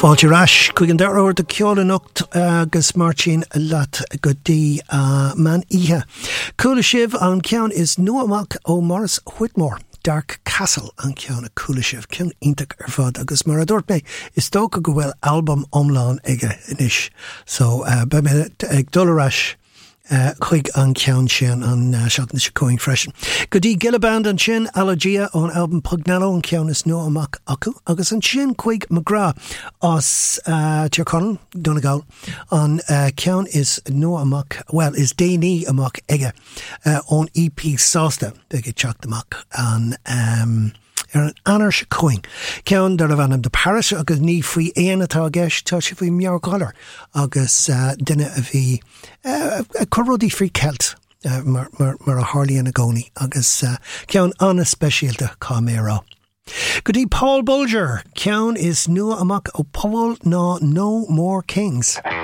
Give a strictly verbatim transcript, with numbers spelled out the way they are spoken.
Fáilte ras chuig an deir de ceola nocht agus martin lat go dtí man ihe. Coola sibh an ceann is nua amach ó Maurice Whitmore. Dark Castle an ceann a coola sibh ceann ionach ar fad agus mar a dúirt mé is tóca go bhfuil album omláin ige inis. So uh, be me ag dul ras Uh, chuig an ceann sin an uh, seachna se going freisin. Go dtí Gilliband an sin Allergia ón album Pugnello an ceann is nua amach acu agus an sin chuig McGrath as uh, Tír Conal Donegal an uh, ceann is nua amach, well is déanaí amach ige uh, ón E P sásta ige teacht amach an um, ar an anar se coing. Ceann dar a bhanam de Paris agus ní faoi éana atá gceist tá si faoi mearghalar agus uh, duine a bhí uh, a corrodí faoi Celt uh, mar, mar, mar a Harlíonn a gcónaí agus uh, ceann anna speisialta cá mé rá. Go dtí Paul Bulger, ceann is nua amach ó Paul ná No More Kings.